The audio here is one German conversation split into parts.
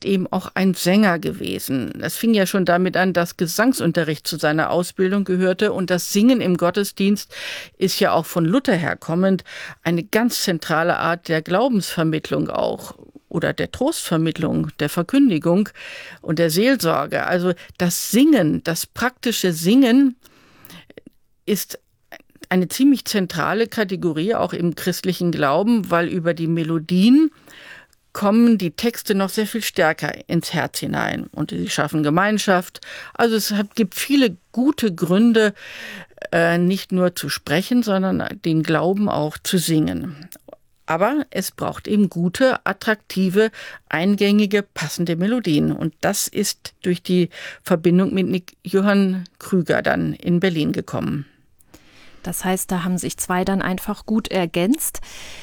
ist eben auch ein Sänger gewesen. Das fing ja schon damit an, dass Gesangsunterricht zu seiner Ausbildung gehörte und das Singen im Gottesdienst ist ja auch von Luther herkommend eine ganz zentrale Art der Glaubensvermittlung auch oder der Trostvermittlung, der Verkündigung und der Seelsorge. Also das Singen, das praktische Singen ist eine ziemlich zentrale Kategorie auch im christlichen Glauben, weil über die Melodien kommen die Texte noch sehr viel stärker ins Herz hinein und sie schaffen Gemeinschaft. Also es gibt viele gute Gründe, nicht nur zu sprechen, sondern den Glauben auch zu singen. Aber es braucht eben gute, attraktive, eingängige, passende Melodien. Und das ist durch die Verbindung mit Johann Krüger dann in Berlin gekommen. Das heißt, da haben sich zwei dann einfach gut ergänzt.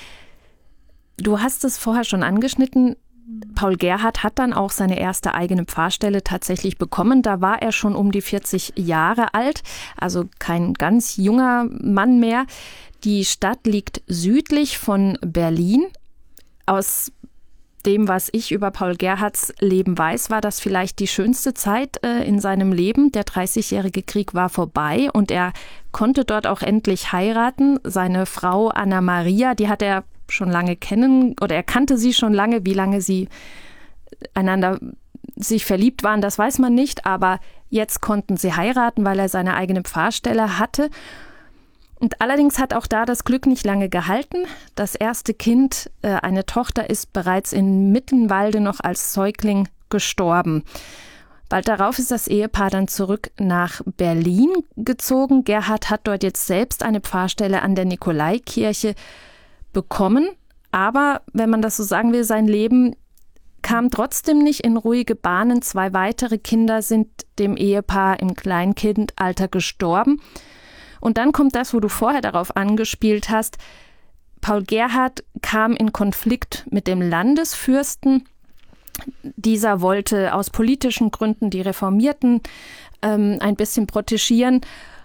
Du hast es vorher schon angeschnitten. Paul Gerhardt hat dann auch seine erste eigene Pfarrstelle tatsächlich bekommen. Da war er schon um die 40 Jahre alt, also kein ganz junger Mann mehr. Die Stadt liegt südlich von Berlin. Aus dem, was ich über Paul Gerhardts Leben weiß, war das vielleicht die schönste Zeit in seinem Leben. Der 30-jährige Krieg war vorbei und er konnte dort auch endlich heiraten. Seine Frau Anna Maria, die hat er schon lange kennen oder er kannte sie schon lange. Wie lange sie einander sich verliebt waren, das weiß man nicht. Aber jetzt konnten sie heiraten, weil er seine eigene Pfarrstelle hatte. Und allerdings hat auch da das Glück nicht lange gehalten. Das erste Kind, eine Tochter, ist bereits in Mittenwalde noch als Säugling gestorben. Bald darauf ist das Ehepaar dann zurück nach Berlin gezogen. Gerhardt hat dort jetzt selbst eine Pfarrstelle an der Nikolaikirche bekommen. Aber, wenn man das so sagen will, sein Leben kam trotzdem nicht in ruhige Bahnen. 2 weitere Kinder sind dem Ehepaar im Kleinkindalter gestorben. Und dann kommt das, wo du vorher darauf angespielt hast. Paul Gerhardt kam in Konflikt mit dem Landesfürsten. Dieser wollte aus politischen Gründen die Reformierten ein bisschen protegieren.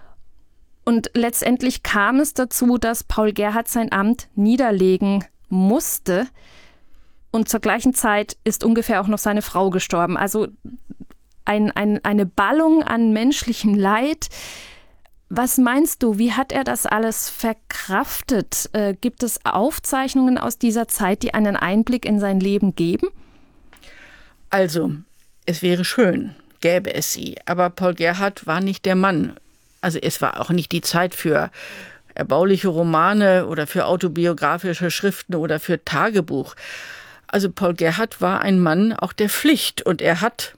Und letztendlich kam es dazu, dass Paul Gerhardt sein Amt niederlegen musste. Und zur gleichen Zeit ist ungefähr auch noch seine Frau gestorben. Also eine Ballung an menschlichem Leid. Was meinst du, wie hat er das alles verkraftet? Gibt es Aufzeichnungen aus dieser Zeit, die einen Einblick in sein Leben geben? Also, es wäre schön, gäbe es sie. Aber Paul Gerhardt war nicht der Mann. Also es war auch nicht die Zeit für erbauliche Romane oder für autobiografische Schriften oder für Tagebuch. Also Paul Gerhardt war ein Mann auch der Pflicht und er hat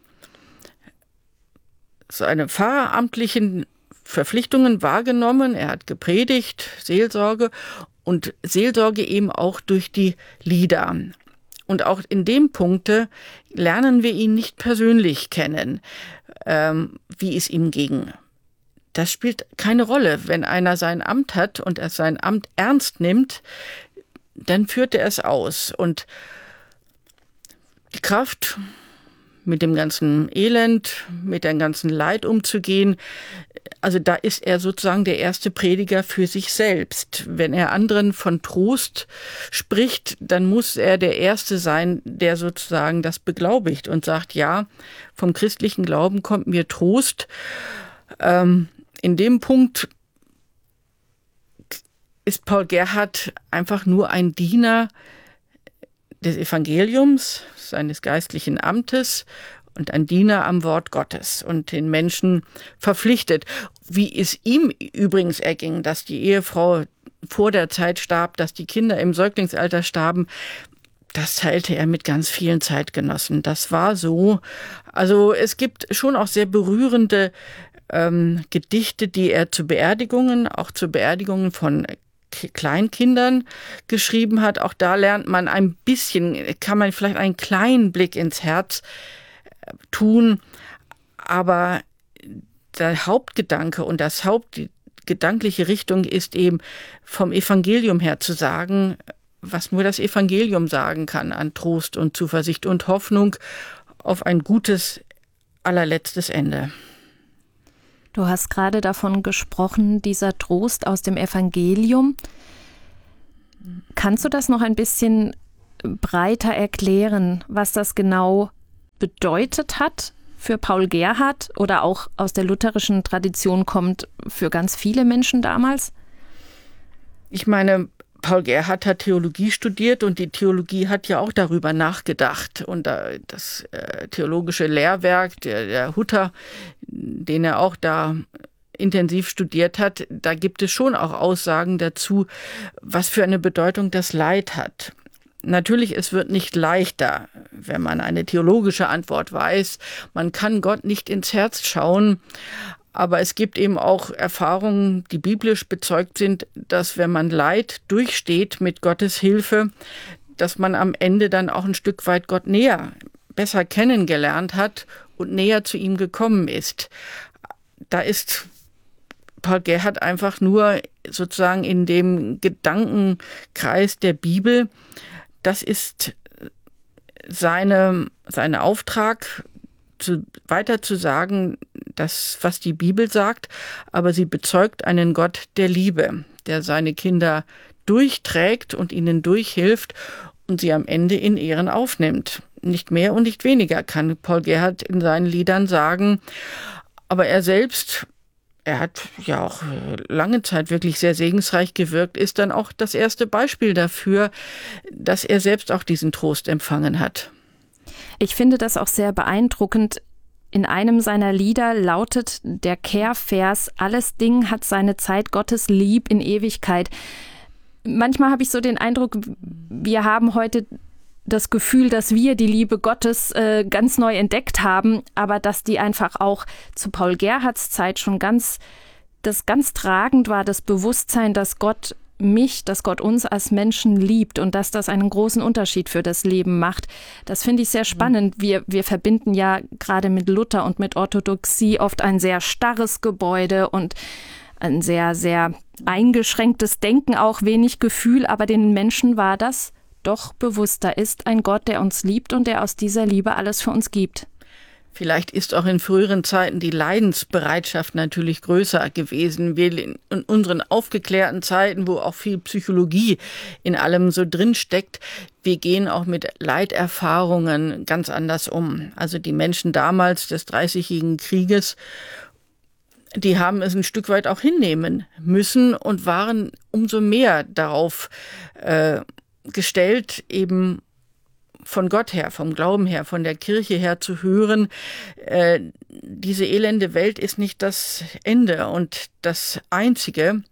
seine pfarramtlichen Verpflichtungen wahrgenommen. Er hat gepredigt, Seelsorge und Seelsorge eben auch durch die Lieder. Und auch in dem Punkte lernen wir ihn nicht persönlich kennen, wie es ihm ging. Das spielt keine Rolle. Wenn einer sein Amt hat und er sein Amt ernst nimmt, dann führt er es aus. Und die Kraft, mit dem ganzen Elend, mit dem ganzen Leid umzugehen, also da ist er sozusagen der erste Prediger für sich selbst. Wenn er anderen von Trost spricht, dann muss er der Erste sein, der sozusagen das beglaubigt und sagt, ja, vom christlichen Glauben kommt mir Trost. In dem Punkt ist Paul Gerhardt einfach nur ein Diener des Evangeliums, seines geistlichen Amtes und ein Diener am Wort Gottes und den Menschen verpflichtet. Wie es ihm übrigens erging, dass die Ehefrau vor der Zeit starb, dass die Kinder im Säuglingsalter starben, das teilte er mit ganz vielen Zeitgenossen. Das war so. Also es gibt schon auch sehr berührende Gedichte, die er zu Beerdigungen, auch zu Beerdigungen von Kleinkindern geschrieben hat. Auch da lernt man ein bisschen, kann man vielleicht einen kleinen Blick ins Herz tun. Aber der Hauptgedanke und die gedankliche Richtung ist eben vom Evangelium her zu sagen, was nur das Evangelium sagen kann an Trost und Zuversicht und Hoffnung auf ein gutes, allerletztes Ende. Du hast gerade davon gesprochen, dieser Trost aus dem Evangelium. Kannst du das noch ein bisschen breiter erklären, was das genau bedeutet hat für Paul Gerhardt oder auch aus der lutherischen Tradition kommt für ganz viele Menschen damals? Ich meine, Paul Gerhardt hat Theologie studiert und die Theologie hat ja auch darüber nachgedacht. Und das theologische Lehrwerk, der Hutter, den er auch da intensiv studiert hat, da gibt es schon auch Aussagen dazu, was für eine Bedeutung das Leid hat. Natürlich, es wird nicht leichter, wenn man eine theologische Antwort weiß. Man kann Gott nicht ins Herz schauen, aber es gibt eben auch Erfahrungen, die biblisch bezeugt sind, dass wenn man Leid durchsteht mit Gottes Hilfe, dass man am Ende dann auch ein Stück weit Gott besser kennengelernt hat und näher zu ihm gekommen ist. Da ist Paul Gerhardt einfach nur sozusagen in dem Gedankenkreis der Bibel. Das ist sein Auftrag, weiter zu sagen, das, was die Bibel sagt, aber sie bezeugt einen Gott der Liebe, der seine Kinder durchträgt und ihnen durchhilft und sie am Ende in Ehren aufnimmt. Nicht mehr und nicht weniger kann Paul Gerhardt in seinen Liedern sagen, aber er selbst, er hat ja auch lange Zeit wirklich sehr segensreich gewirkt, ist dann auch das erste Beispiel dafür, dass er selbst auch diesen Trost empfangen hat. Ich finde das auch sehr beeindruckend. In einem seiner Lieder lautet der Kehrvers: Alles Ding hat seine Zeit, Gottes Lieb in Ewigkeit. Manchmal habe ich so den Eindruck, wir haben heute das Gefühl, dass wir die Liebe Gottes ganz neu entdeckt haben, aber dass die einfach auch zu Paul Gerhardts Zeit schon ganz tragend war, das Bewusstsein, dass Gott uns als Menschen liebt und dass das einen großen Unterschied für das Leben macht. Das finde ich sehr spannend. Wir verbinden ja gerade mit Luther und mit Orthodoxie oft ein sehr starres Gebäude und ein sehr, sehr eingeschränktes Denken, auch wenig Gefühl, aber den Menschen war das doch bewusst. Da ist ein Gott, der uns liebt und der aus dieser Liebe alles für uns gibt. Vielleicht ist auch in früheren Zeiten die Leidensbereitschaft natürlich größer gewesen. Wir in unseren aufgeklärten Zeiten, wo auch viel Psychologie in allem so drin steckt, wir gehen auch mit Leiterfahrungen ganz anders um. Also die Menschen damals des Dreißigjährigen Krieges, die haben es ein Stück weit auch hinnehmen müssen und waren umso mehr darauf gestellt, eben von Gott her, vom Glauben her, von der Kirche her zu hören, diese elende Welt ist nicht das Ende und das Einzige.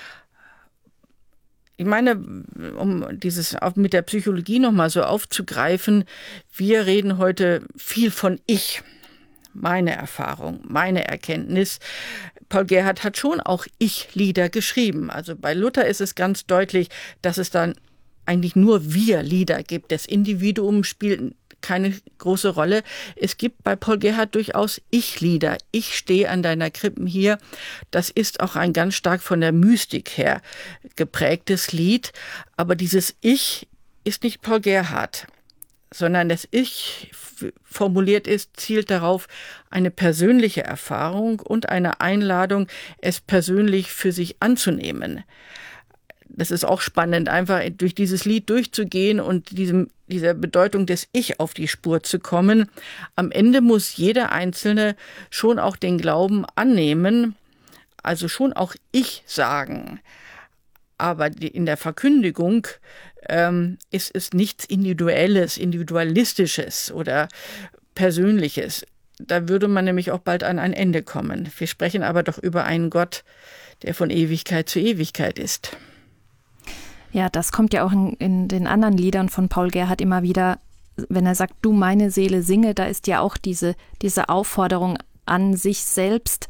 Ich meine, um dieses auch mit der Psychologie nochmal so aufzugreifen, wir reden heute viel von Ich, meine Erfahrung, meine Erkenntnis. Paul Gerhardt hat schon auch Ich-Lieder geschrieben. Also bei Luther ist es ganz deutlich, dass es dann eigentlich nur Wir-Lieder gibt. Das Individuum spielt keine große Rolle. Es gibt bei Paul Gerhardt durchaus Ich-Lieder. Ich stehe an deiner Krippen hier. Das ist auch ein ganz stark von der Mystik her geprägtes Lied. Aber dieses Ich ist nicht Paul Gerhardt, sondern das Ich formuliert ist, zielt darauf eine persönliche Erfahrung und eine Einladung, es persönlich für sich anzunehmen. Das ist auch spannend, einfach durch dieses Lied durchzugehen und dieser Bedeutung des Ich auf die Spur zu kommen. Am Ende muss jeder Einzelne schon auch den Glauben annehmen, also schon auch Ich sagen. Aber in der Verkündigung ist es nichts Individuelles, Individualistisches oder Persönliches. Da würde man nämlich auch bald an ein Ende kommen. Wir sprechen aber doch über einen Gott, der von Ewigkeit zu Ewigkeit ist. Ja, das kommt ja auch in den anderen Liedern von Paul Gerhardt immer wieder, wenn er sagt, du meine Seele singe, da ist ja auch diese Aufforderung an sich selbst.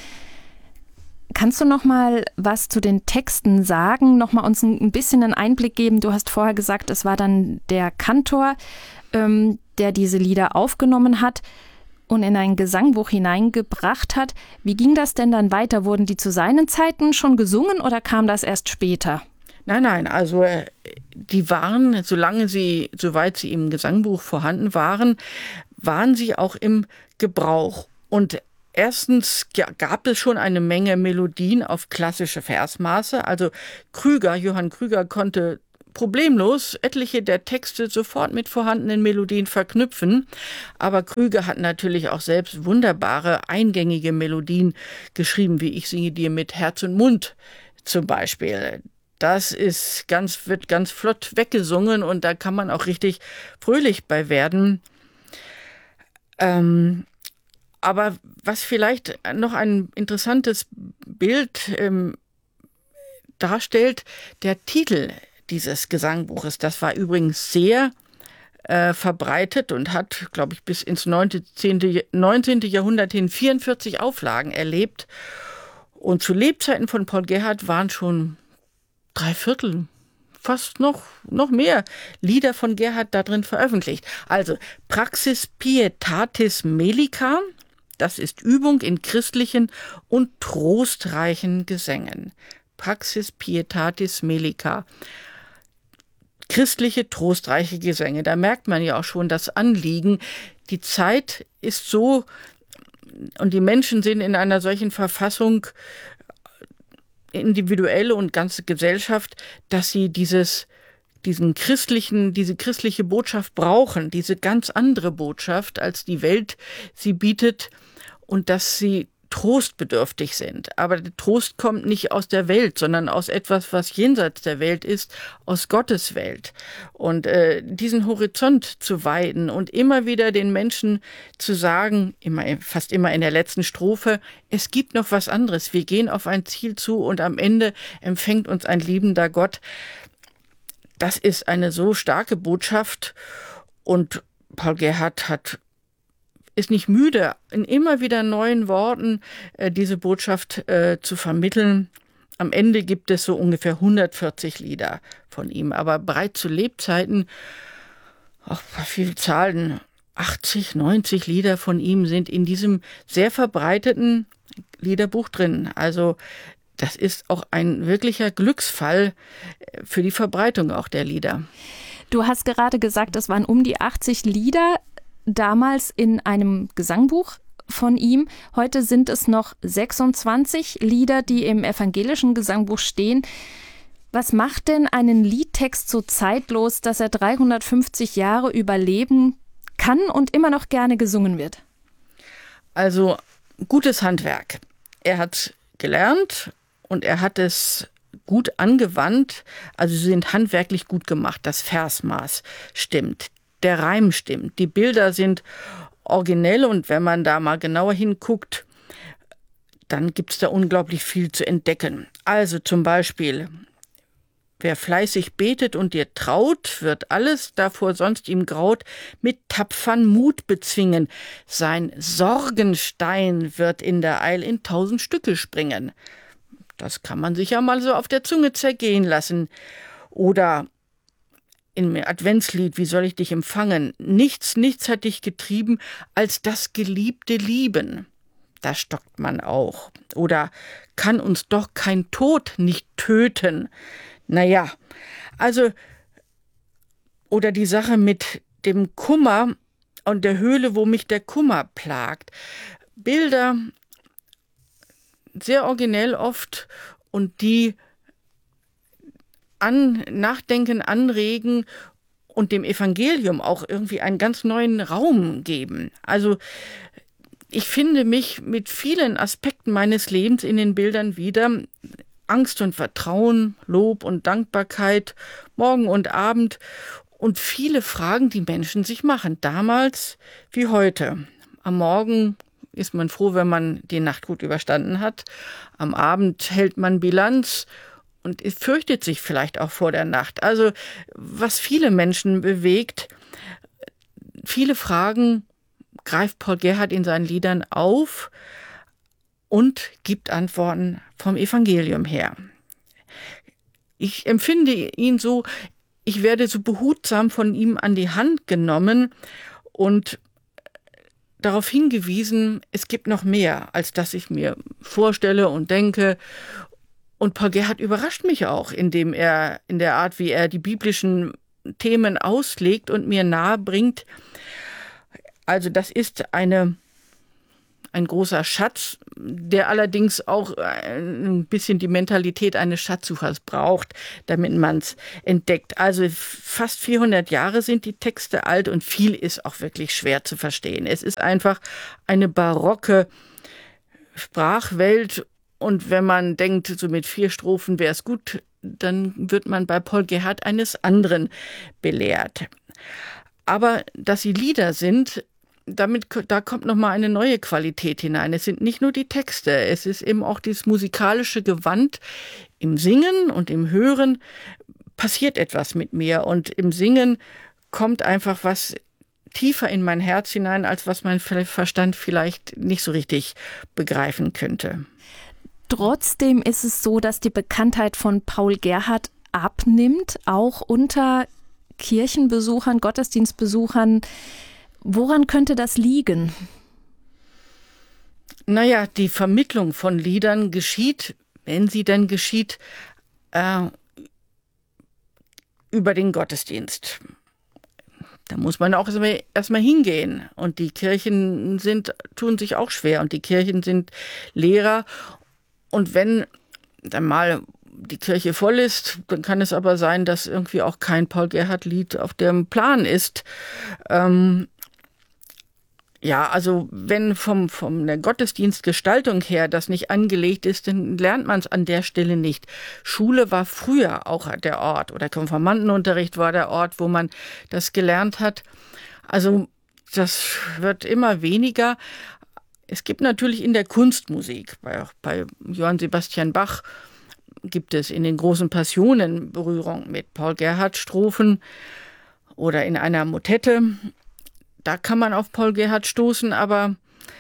Kannst du noch mal was zu den Texten sagen, noch mal uns ein bisschen einen Einblick geben? Du hast vorher gesagt, es war dann der Kantor, der diese Lieder aufgenommen hat und in ein Gesangbuch hineingebracht hat. Wie ging das denn dann weiter? Wurden die zu seinen Zeiten schon gesungen oder kam das erst später? Nein, also die waren, soweit sie im Gesangbuch vorhanden waren sie auch im Gebrauch. Und erstens gab es schon eine Menge Melodien auf klassische Versmaße. Also Johann Krüger konnte problemlos etliche der Texte sofort mit vorhandenen Melodien verknüpfen. Aber Krüger hat natürlich auch selbst wunderbare, eingängige Melodien geschrieben, wie Ich singe dir mit Herz und Mund zum Beispiel. Das wird ganz flott weggesungen und da kann man auch richtig fröhlich bei werden. Aber was vielleicht noch ein interessantes Bild darstellt, der Titel dieses Gesangbuches, das war übrigens sehr verbreitet und hat, glaube ich, bis ins 19. Jahrhundert hin 44 Auflagen erlebt. Und zu Lebzeiten von Paul Gerhardt waren schon 3/4, fast noch mehr Lieder von Gerhardt da drin veröffentlicht. Also Praxis Pietatis Melica, das ist Übung in christlichen und trostreichen Gesängen. Praxis Pietatis Melica. Christliche, trostreiche Gesänge. Da merkt man ja auch schon das Anliegen. Die Zeit ist so und die Menschen sind in einer solchen Verfassung, individuelle und ganze Gesellschaft, dass sie diese christliche Botschaft brauchen, diese ganz andere Botschaft, als die Welt sie bietet und dass sie trostbedürftig sind. Aber der Trost kommt nicht aus der Welt, sondern aus etwas, was jenseits der Welt ist, aus Gottes Welt. Und diesen Horizont zu weiten und immer wieder den Menschen zu sagen, fast immer in der letzten Strophe, es gibt noch was anderes. Wir gehen auf ein Ziel zu und am Ende empfängt uns ein liebender Gott. Das ist eine so starke Botschaft und Paul Gerhardt ist nicht müde, in immer wieder neuen Worten diese Botschaft zu vermitteln. Am Ende gibt es so ungefähr 140 Lieder von ihm, aber bereits zu Lebzeiten, viele Zahlen, 80, 90 Lieder von ihm sind in diesem sehr verbreiteten Liederbuch drin. Also das ist auch ein wirklicher Glücksfall für die Verbreitung auch der Lieder. Du hast gerade gesagt, es waren um die 80 Lieder damals in einem Gesangbuch von ihm. Heute sind es noch 26 Lieder, die im evangelischen Gesangbuch stehen. Was macht denn einen Liedtext so zeitlos, dass er 350 Jahre überleben kann und immer noch gerne gesungen wird? Also gutes Handwerk. Er hat gelernt und er hat es gut angewandt. Also sie sind handwerklich gut gemacht. Das Versmaß stimmt. Der Reim stimmt, die Bilder sind originell und wenn man da mal genauer hinguckt, dann gibt es da unglaublich viel zu entdecken. Also zum Beispiel, wer fleißig betet und dir traut, wird alles, davor sonst ihm graut, mit tapfern Mut bezwingen. Sein Sorgenstein wird in der Eil in 1000 Stücke springen. Das kann man sich ja mal so auf der Zunge zergehen lassen. Oder im Adventslied, wie soll ich dich empfangen? Nichts hat dich getrieben als das geliebte Lieben. Da stockt man auch. Oder kann uns doch kein Tod nicht töten? Naja, also, oder die Sache mit dem Kummer und der Höhle, wo mich der Kummer plagt. Bilder, sehr originell oft und die Nachdenken anregen und dem Evangelium auch irgendwie einen ganz neuen Raum geben. Also ich finde mich mit vielen Aspekten meines Lebens in den Bildern wieder. Angst und Vertrauen, Lob und Dankbarkeit, Morgen und Abend und viele Fragen, die Menschen sich machen, damals wie heute. Am Morgen ist man froh, wenn man die Nacht gut überstanden hat. Am Abend hält man Bilanz und fürchtet sich vielleicht auch vor der Nacht. Also was viele Menschen bewegt, viele Fragen greift Paul Gerhardt in seinen Liedern auf und gibt Antworten vom Evangelium her. Ich empfinde ihn so, ich werde so behutsam von ihm an die Hand genommen und darauf hingewiesen, es gibt noch mehr, als das ich mir vorstelle und denke. Und Paul Gerhardt überrascht mich auch, indem er in der Art, wie er die biblischen Themen auslegt und mir nahe bringt. Also das ist eine ein großer Schatz, der allerdings auch ein bisschen die Mentalität eines Schatzsuchers braucht, damit man es entdeckt. Also fast 400 Jahre sind die Texte alt und viel ist auch wirklich schwer zu verstehen. Es ist einfach eine barocke Sprachwelt und wenn man denkt, so mit 4 Strophen wäre es gut, dann wird man bei Paul Gerhardt eines anderen belehrt. Aber dass sie Lieder sind, da kommt noch mal eine neue Qualität hinein. Es sind nicht nur die Texte, es ist eben auch dieses musikalische Gewand. Im Singen und im Hören passiert etwas mit mir und im Singen kommt einfach was tiefer in mein Herz hinein, als was mein Verstand vielleicht nicht so richtig begreifen könnte. Trotzdem ist es so, dass die Bekanntheit von Paul Gerhardt abnimmt, auch unter Kirchenbesuchern, Gottesdienstbesuchern. Woran könnte das liegen? Naja, die Vermittlung von Liedern geschieht, wenn sie denn geschieht, über den Gottesdienst. Da muss man auch erstmal hingehen. Und die Kirchen tun sich auch schwer und die Kirchen sind leerer. Und wenn dann mal die Kirche voll ist, dann kann es aber sein, dass irgendwie auch kein Paul Gerhardt-Lied auf dem Plan ist. Ja, also wenn von der Gottesdienstgestaltung her das nicht angelegt ist, dann lernt man es an der Stelle nicht. Schule war früher auch der Ort oder Konfirmandenunterricht war der Ort, wo man das gelernt hat. Also das wird immer weniger. Es gibt natürlich in der Kunstmusik, bei Johann Sebastian Bach gibt es in den großen Passionen Berührung mit Paul Gerhardt-Strophen oder in einer Motette. Da kann man auf Paul Gerhardt stoßen, aber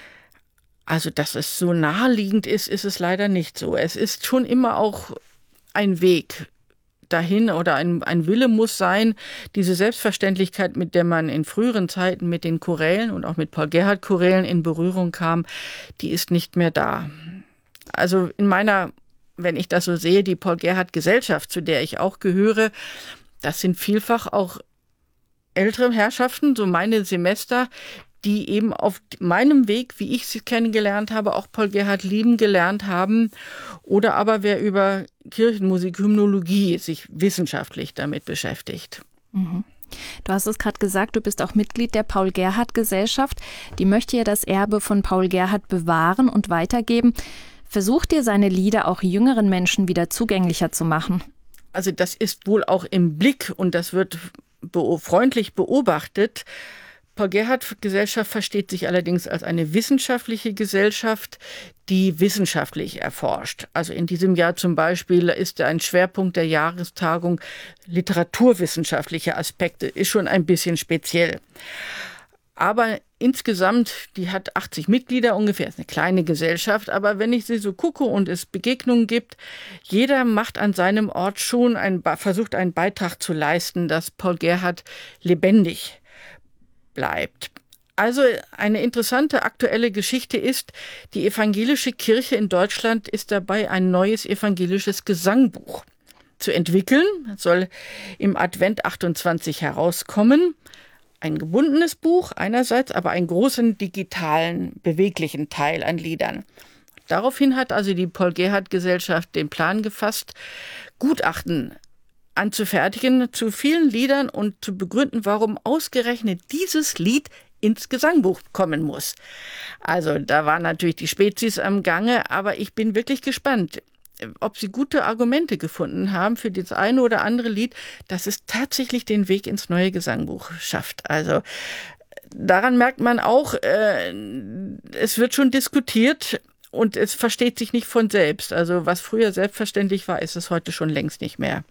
also, dass es so naheliegend ist, ist es leider nicht so. Es ist schon immer auch ein Weg dahin oder ein Wille muss sein, diese Selbstverständlichkeit, mit der man in früheren Zeiten mit den Chorälen und auch mit Paul Gerhardt-Chorälen in Berührung kam, die ist nicht mehr da. Also wenn ich das so sehe, die Paul Gerhardt-Gesellschaft, zu der ich auch gehöre, das sind vielfach auch ältere Herrschaften, so meine Semester, die eben auf meinem Weg, wie ich sie kennengelernt habe, auch Paul Gerhardt lieben gelernt haben. Oder aber wer über Kirchenmusik, Hymnologie sich wissenschaftlich damit beschäftigt. Mhm. Du hast es gerade gesagt, du bist auch Mitglied der Paul Gerhardt Gesellschaft. Die möchte ja das Erbe von Paul Gerhardt bewahren und weitergeben. Versucht ihr, seine Lieder auch jüngeren Menschen wieder zugänglicher zu machen? Also das ist wohl auch im Blick und das wird freundlich beobachtet. Paul Gerhardt Gesellschaft versteht sich allerdings als eine wissenschaftliche Gesellschaft, die wissenschaftlich erforscht. Also in diesem Jahr zum Beispiel ist ein Schwerpunkt der Jahrestagung literaturwissenschaftliche Aspekte, ist schon ein bisschen speziell. Aber insgesamt, die hat 80 Mitglieder ungefähr, ist eine kleine Gesellschaft, aber wenn ich sie so gucke und es Begegnungen gibt, jeder macht an seinem Ort schon versucht einen Beitrag zu leisten, dass Paul Gerhardt lebendig bleibt. Also eine interessante aktuelle Geschichte ist, die evangelische Kirche in Deutschland ist dabei, ein neues evangelisches Gesangbuch zu entwickeln. Das soll im Advent 28 herauskommen. Ein gebundenes Buch einerseits, aber einen großen digitalen, beweglichen Teil an Liedern. Daraufhin hat also die Paul Gerhardt Gesellschaft den Plan gefasst, Gutachten anzufertigen zu vielen Liedern und zu begründen, warum ausgerechnet dieses Lied ins Gesangbuch kommen muss. Also da waren natürlich die Spezies am Gange, aber ich bin wirklich gespannt, ob sie gute Argumente gefunden haben für das eine oder andere Lied, dass es tatsächlich den Weg ins neue Gesangbuch schafft. Also daran merkt man auch, es wird schon diskutiert und es versteht sich nicht von selbst. Also was früher selbstverständlich war, ist es heute schon längst nicht mehr.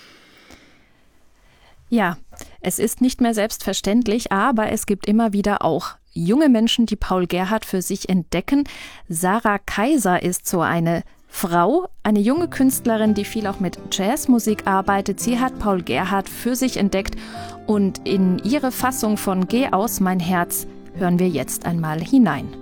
Ja, es ist nicht mehr selbstverständlich, aber es gibt immer wieder auch junge Menschen, die Paul Gerhardt für sich entdecken. Sarah Kaiser ist so eine Frau, eine junge Künstlerin, die viel auch mit Jazzmusik arbeitet. Sie hat Paul Gerhardt für sich entdeckt und in ihre Fassung von Geh aus mein Herz hören wir jetzt einmal hinein.